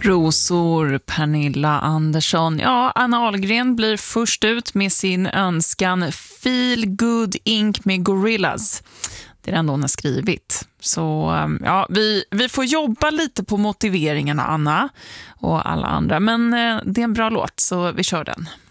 Rosor, Pernilla Andersson. Ja, Anna Ahlgren blir först ut med sin önskan Feel Good Inc. med Gorillaz. Det är den hon har skrivit. Så ja, vi får jobba lite på motiveringarna, Anna och alla andra. Men det är en bra låt, så vi kör den.